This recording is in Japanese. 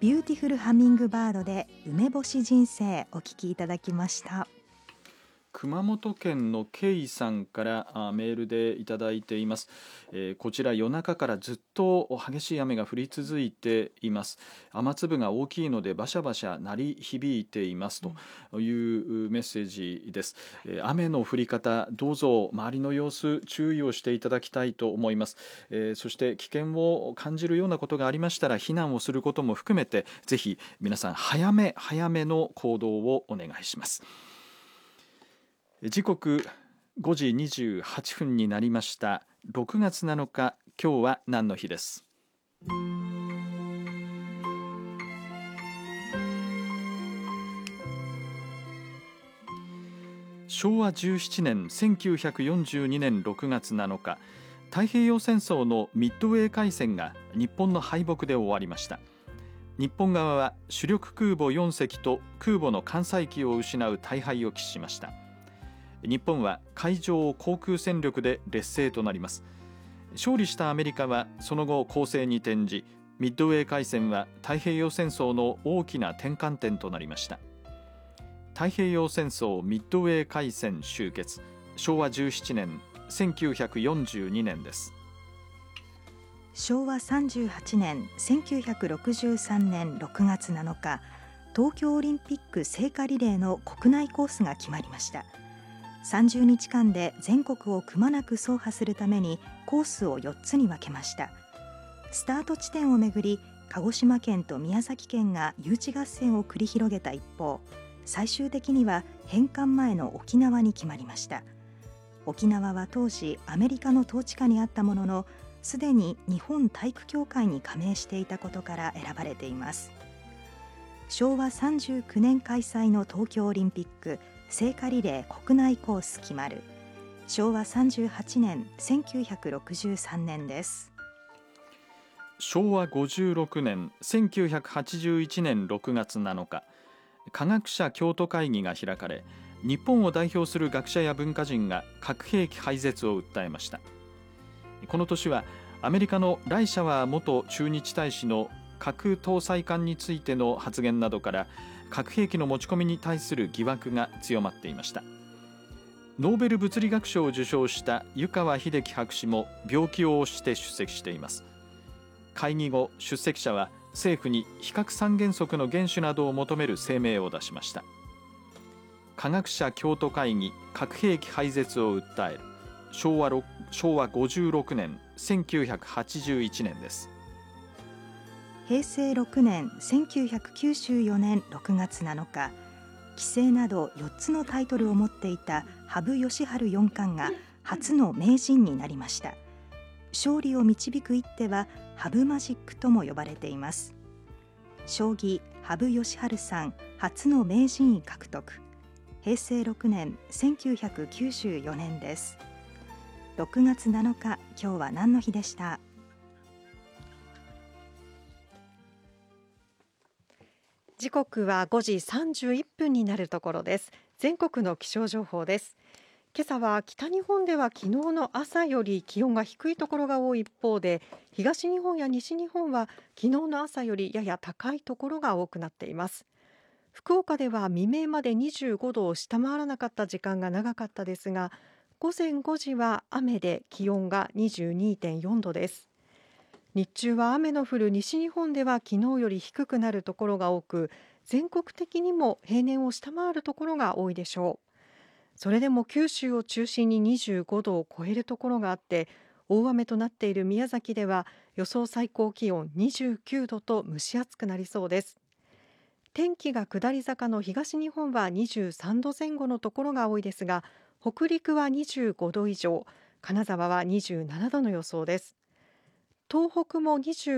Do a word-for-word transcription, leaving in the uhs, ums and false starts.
ビューティフルハミングバードで梅干し人生お聞きいただきました。 熊本県のケイさんからメールでいただいています、えー、こちら夜中からずっと激しい雨が降り続いています。雨粒が大きいのでバシャバシャ鳴り響いていますというメッセージです、えー、雨の降り方どうぞ周りの様子注意をしていただきたいと思います、えー、そして危険を感じるようなことがありましたら避難をすることも含めてぜひ皆さん早め早めの行動をお願いします。時刻ごじにじゅうはっぷんになりました。ろくがつなのか、今日は何の日です。しょうわじゅうななねんせんきゅうひゃくよんじゅうにねんろくがつなのか、太平洋戦争のミッドウェー海戦が日本の敗北で終わりました。日本側は主力空母よん隻と空母の艦載機を失う大敗を喫しました。日本は海上航空戦力で劣勢となります。勝利したアメリカはその後攻勢に転じ、ミッドウェー海戦は太平洋戦争の大きな転換点となりました。太平洋戦争ミッドウェー海戦終結、しょうわじゅうななねんせんきゅうひゃくよんじゅうにねんです。 しょうわさんじゅうはちねんせんきゅうひゃくろくじゅうさんねんろくがつなのか、東京オリンピック聖火リレーの国内コースが決まりました。さんじゅうにちかんで全国をくまなく走破するためにコースをよっつに分けました。スタート地点をめぐり、鹿児島県と宮崎県が誘致合戦を繰り広げた一方、最終的には返還前の沖縄に決まりました。沖縄は当時アメリカの統治下にあったものの、すでに日本体育協会に加盟していたことから選ばれています。しょうわさんじゅうきゅうねん開催の東京オリンピック聖火リレー国内コース決まる、しょうわさんじゅうはちねんせんきゅうひゃくろくじゅうさんねんです。 しょうわごじゅうろくねんせんきゅうひゃくはちじゅういちねんろくがつなのか、科学者京都会議が開かれ、日本を代表する学者や文化人が核兵器廃絶を訴えました。この年はアメリカのライシャワー元駐日大使の核搭載艦についての発言などから核兵器の持ち込みに対する疑惑が強まっていました。ノーベル物理学賞を受賞した湯川秀樹博士も病気を押して出席しています。会議後、出席者は政府に非核三原則の厳守などを求める声明を出しました。科学者京都会議核兵器廃絶を訴える、昭和昭和ごじゅうろくねんせんきゅうひゃくはちじゅういちねんです。 へいせいろくねんせんきゅうひゃくきゅうじゅうよねんろくがつなのか、棋聖などよっつのタイトルを持っていた羽生善治四冠が初の名人になりました。勝利を導く一手は羽生マジックとも呼ばれています。将棋羽生善治さん初の名人位獲得、へいせいろくねんせんきゅうひゃくきゅうじゅうよねんです。ろくがつなのか、今日は何の日でした。 時刻はごじさんじゅういっぷんになるところです。全国の気象情報です。今朝は北日本では昨日の朝より気温が低いところが多い一方で、東日本や西日本は昨日の朝よりやや高いところが多くなっています。福岡では未明までにじゅうごどを下回らなかった時間が長かったですが、午前ごじは雨で気温が にじゅうにてんよんどです。日中は雨の降る西日本では昨日より低くなるところが多く、全国的にも平年を下回るところが多いでしょう。それでも九州を中心ににじゅうごどを超えるところがあって、大雨となっている宮崎では予想最高気温にじゅうきゅうどと蒸し暑くなりそうです。天気が下り坂の東日本はにじゅうさんどぜん後のところが多いですが、北陸はにじゅうごど以上、金沢はにじゅうななどの予想です。東北もにじゅう